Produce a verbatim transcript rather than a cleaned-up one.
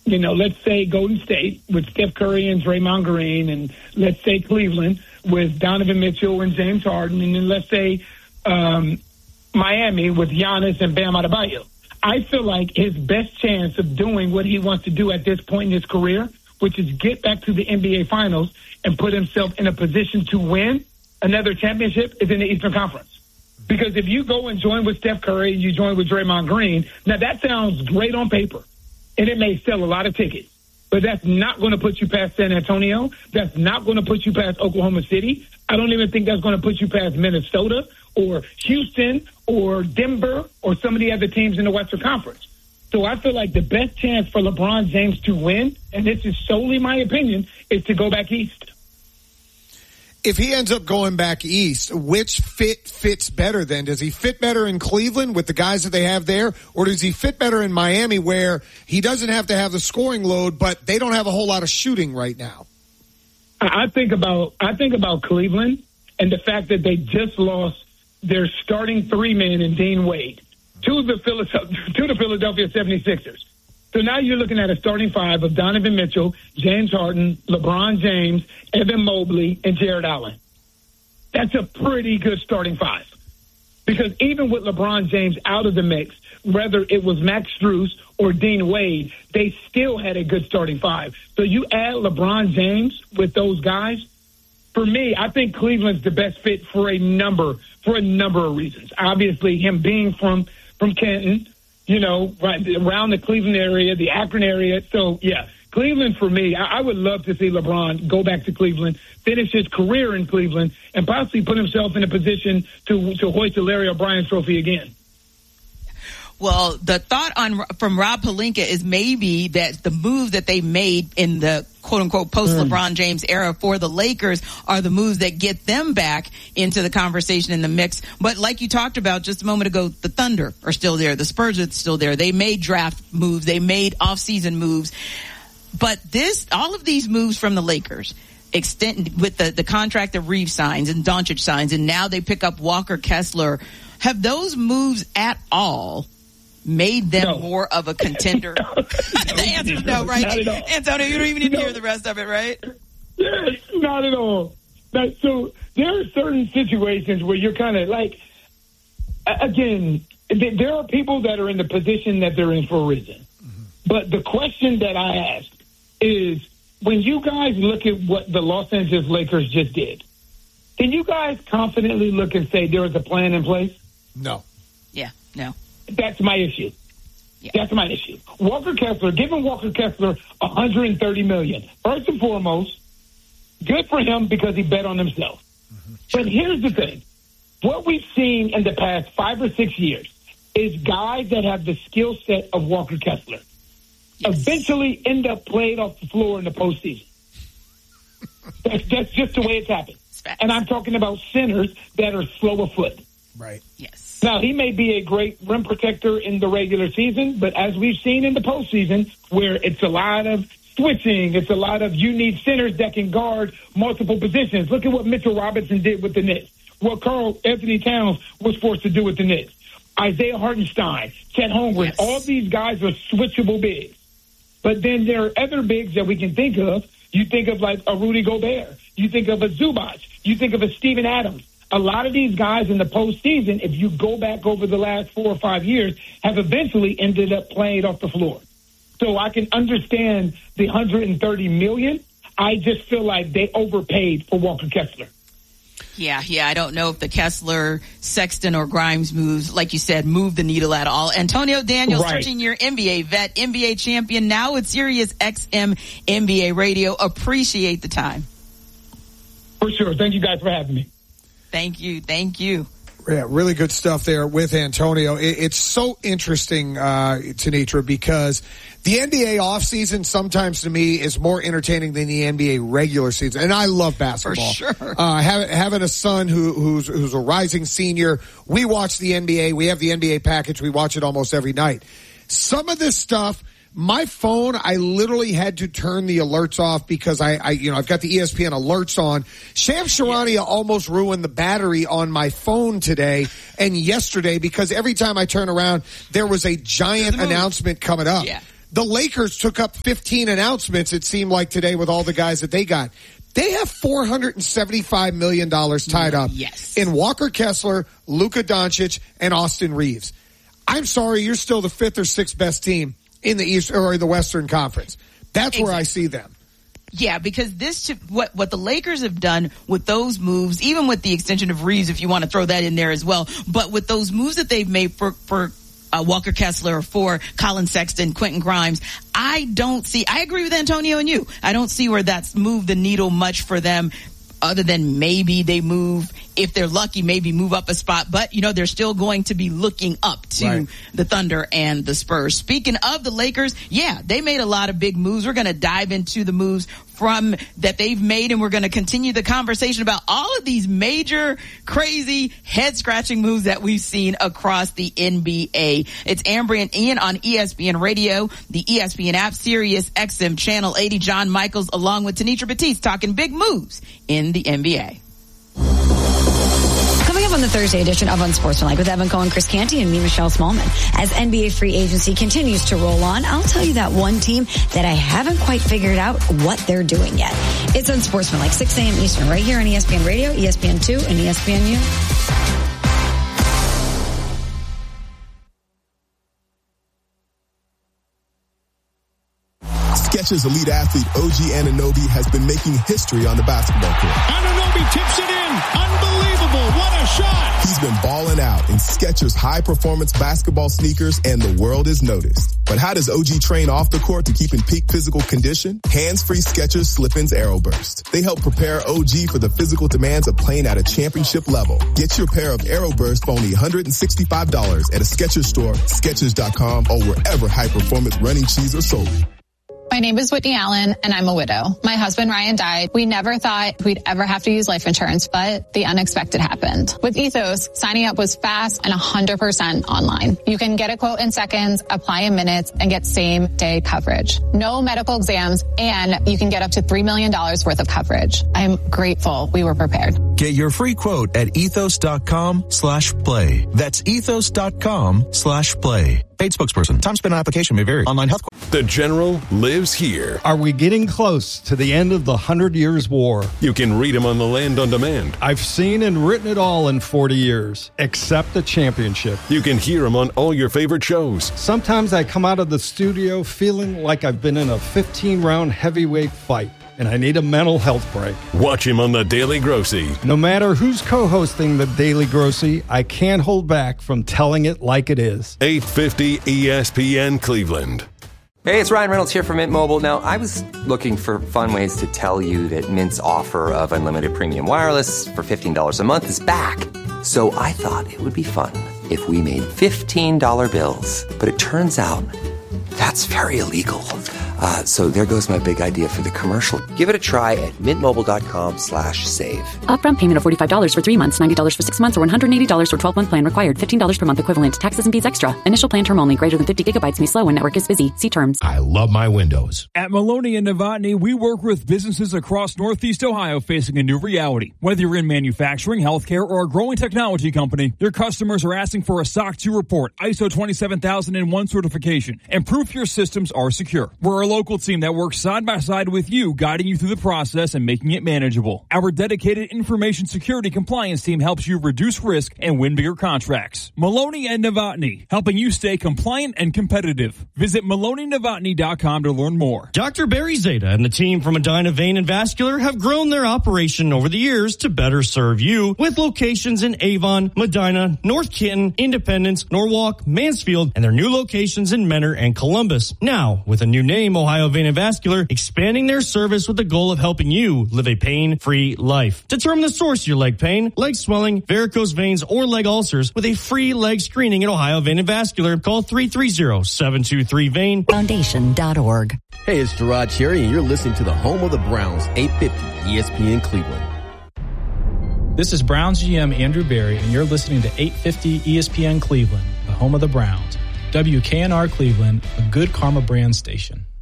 you know, let's say Golden State with Steph Curry and Draymond Green, and let's say Cleveland with Donovan Mitchell and James Harden, and then let's say um, Miami with Giannis and Bam Adebayo. I feel like his best chance of doing what he wants to do at this point in his career, which is get back to the N B A Finals and put himself in a position to win another championship, is in the Eastern Conference. Because if you go and join with Steph Curry, you join with Draymond Green, now that sounds great on paper, and it may sell a lot of tickets. But that's not going to put you past San Antonio. That's not going to put you past Oklahoma City. I don't even think that's going to put you past Minnesota or Houston or Denver or some of the other teams in the Western Conference. So I feel like the best chance for LeBron James to win, and this is solely my opinion, is to go back east. If he ends up going back east, which fit fits better then? Does he fit better in Cleveland with the guys that they have there, or does he fit better in Miami where he doesn't have to have the scoring load, but they don't have a whole lot of shooting right now? I think about I think about Cleveland and the fact that they just lost their starting three man in Dean Wade to the Philadelphia, to the Philadelphia seventy-sixers. So now you're looking at a starting five of Donovan Mitchell, James Harden, LeBron James, Evan Mobley, and Jared Allen. That's a pretty good starting five. Because even with LeBron James out of the mix, whether it was Max Strus or Dean Wade, they still had a good starting five. So you add LeBron James with those guys, for me, I think Cleveland's the best fit for a number, for a number of reasons. Obviously, him being from, from Canton, you know, right around the Cleveland area, the Akron area. So, yeah, Cleveland for me, I, I would love to see LeBron go back to Cleveland, finish his career in Cleveland, and possibly put himself in a position to, to hoist the Larry O'Brien trophy again. Well, the thought on from Rob Pelinka is maybe that the move that they made in the quote-unquote post-LeBron mm. James era for the Lakers are the moves that get them back into the conversation in the mix. But like you talked about just a moment ago, the Thunder are still there. The Spurs are still there. They made draft moves. They made off-season moves. But this, all of these moves from the Lakers, extend with the, the contract that Reeves signs and Doncic signs, and now they pick up Walker Kessler, have those moves at all made them no. more of a contender? no. The answer is no, right? Antonio, you don't even need no. to hear the rest of it, right? Yes, not at all. But, so there are certain situations where you're kind of like, again, there are people that are in the position that they're in for a reason. Mm-hmm. But the question that I ask is, when you guys look at what the Los Angeles Lakers just did, can you guys confidently look and say there was a plan in place? No. Yeah, no. That's my issue. Yeah. That's my issue. Walker Kessler, giving Walker Kessler one hundred thirty million dollars. First and foremost, good for him because he bet on himself. Mm-hmm. But here's the thing. What we've seen in the past five or six years is guys that have the skill set of Walker Kessler yes. eventually end up playing off the floor in the postseason. that's, that's just the way it's happened. And I'm talking about centers that are slow of foot. Right. Yes. Now, he may be a great rim protector in the regular season, but as we've seen in the postseason, where it's a lot of switching, it's a lot of you need centers that can guard multiple positions. Look at what Mitchell Robinson did with the Knicks, what Karl Anthony Towns was forced to do with the Knicks. Isaiah Hartenstein, Chet Holmgren, yes. all these guys are switchable bigs. But then there are other bigs that we can think of. You think of like a Rudy Gobert. You think of a Zubac. You think of a Steven Adams. A lot of these guys in the postseason, if you go back over the last four or five years, have eventually ended up playing off the floor. So I can understand the one hundred thirty million dollars. I just feel like they overpaid for Walker Kessler. Yeah, yeah. I don't know if the Kessler, Sexton, or Grimes moves, like you said, move the needle at all. Antonio Daniels, right. thirteen-year N B A vet, N B A champion, now with Sirius X M N B A Radio. Appreciate the time. For sure. Thank you guys for having me. Thank you. Thank you. Yeah, really good stuff there with Antonio. It, it's so interesting, uh, Tanitra, because the N B A offseason sometimes to me is more entertaining than the N B A regular season. And I love basketball. For sure. Uh, having, having a son who, who's, who's a rising senior, we watch the N B A. We have the N B A package. We watch it almost every night. Some of this stuff, my phone, I literally had to turn the alerts off because I, I you know, I've got the E S P N alerts on. Shams Charania yeah. almost ruined the battery on my phone today and yesterday because every time I turn around, there was a giant announcement coming up. Yeah. The Lakers took up fifteen announcements, it seemed like today, with all the guys that they got. They have four hundred seventy-five million dollars tied up yes. in Walker Kessler, Luka Doncic, and Austin Reeves. I'm sorry, you're still the fifth or sixth best team in the East or the Western Conference. That's exactly where I see them. Yeah, because this what what the Lakers have done with those moves, even with the extension of Reeves, if you want to throw that in there as well, but with those moves that they've made for for uh, Walker Kessler, for Colin Sexton, Quentin Grimes, I don't see. I agree with Antonio and you. I don't see where that's moved the needle much for them, other than maybe they move, if they're lucky, maybe move up a spot. But, you know, they're still going to be looking up to right. the Thunder and the Spurs. Speaking of the Lakers, yeah, they made a lot of big moves. We're going to dive into the moves from that they've made, and we're going to continue the conversation about all of these major, crazy, head-scratching moves that we've seen across the N B A. It's Ambry and Ian on E S P N Radio, the E S P N app, Sirius X M Channel eighty. John Michaels along with Tanitra Batiste talking big moves in the N B A. Coming up on the Thursday edition of Unsportsmanlike with Evan Cohen, Chris Canty, and me, Michelle Smallman. As N B A free agency continues to roll on, I'll tell you that one team that I haven't quite figured out what they're doing yet. It's Unsportsmanlike, six a.m. Eastern, right here on E S P N Radio, E S P N two, and E S P N U. Skechers elite athlete O G Anunoby has been making history on the basketball court. Anunoby tips it in. Unbelievable. What a shot. He's been balling out in Skechers high-performance basketball sneakers, and the world has noticed. But how does O G train off the court to keep in peak physical condition? Hands-free Skechers Slip-ins Aeroburst. They help prepare O G for the physical demands of playing at a championship level. Get your pair of Aeroburst for only one hundred sixty-five dollars at a Skechers store, Skechers dot com, or wherever high-performance running shoes are sold. My name is Whitney Allen, and I'm a widow. My husband, Ryan, died. We never thought we'd ever have to use life insurance, but the unexpected happened. With Ethos, signing up was fast and one hundred percent online. You can get a quote in seconds, apply in minutes, and get same-day coverage. No medical exams, and you can get up to three million dollars worth of coverage. I'm grateful we were prepared. Get your free quote at ethos dot com slash play. That's ethos dot com slash play. Paid spokesperson. Time spent on application may vary. Online health. The General lives here. Are we getting close to the end of the Hundred Years' War? You can read him on The Land on Demand. I've seen and written it all in forty years, except the championship. You can hear him on all your favorite shows. Sometimes I come out of the studio feeling like I've been in a fifteen-round heavyweight fight, and I need a mental health break. Watch him on The Daily Grossy. No matter who's co-hosting The Daily Grossy, I can't hold back from telling it like it is. eight fifty E S P N Cleveland. Hey, it's Ryan Reynolds here from Mint Mobile. Now, I was looking for fun ways to tell you that Mint's offer of unlimited premium wireless for fifteen dollars a month is back. So I thought it would be fun if we made fifteen dollar bills. But it turns out that's very illegal. Uh, so there goes my big idea for the commercial. Give it a try at mintmobile.com slash save. Upfront payment of forty-five dollars for three months, ninety dollars for six months, or one hundred eighty dollars for twelve-month plan required. fifteen dollars per month equivalent. Taxes and fees extra. Initial plan term only. Greater than fifty gigabytes may slow when network is busy. See terms. I love my windows. At Maloney and Novotny, we work with businesses across Northeast Ohio facing a new reality. Whether you're in manufacturing, healthcare, or a growing technology company, your customers are asking for a S O C two report, I S O twenty-seven thousand one certification, and proof your systems are secure. We're a local team that works side by side with you, guiding you through the process and making it manageable. Our dedicated information security compliance team helps you reduce risk and win bigger contracts. Maloney and Novotny, helping you stay compliant and competitive. Visit maloney novotny dot com to learn more. Doctor Barry Zeta and the team from Medina Vein and Vascular have grown their operation over the years to better serve you, with locations in Avon, Medina, North Canton, Independence, Norwalk, Mansfield, and their new locations in Mentor and Columbus. Now, with a new name, Ohio Vein and Vascular, expanding their service with the goal of helping you live a pain-free life. Determine the source of your leg pain, leg swelling, varicose veins, or leg ulcers with a free leg screening at Ohio Vein and Vascular. Call three three zero, seven two three, V E I N. Foundation dot org. Hey, it's Gerard Cherry, and you're listening to the home of the Browns, eight fifty E S P N Cleveland. This is Browns G M Andrew Berry, and you're listening to eight fifty E S P N Cleveland, the home of the Browns. W K N R Cleveland, a good Karma brand station.